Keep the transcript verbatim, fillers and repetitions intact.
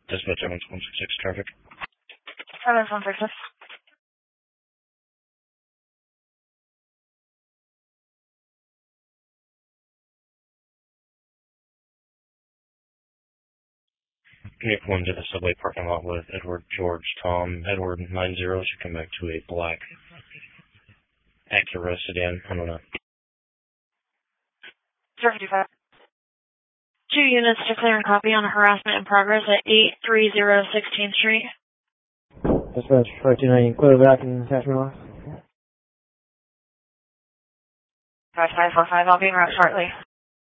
Dispatch seven one six six traffic. seven one six six. Vehicle into the subway parking lot with Edward George Tom. Edward nine zero should come back to a black Acura sedan. I don't know. zero fifty-five. Two units declare and copy on a harassment in progress at eight three zero sixteenth Street. Dispatch five two nine, clear back and attachment off. five five four five, I'll be in route shortly.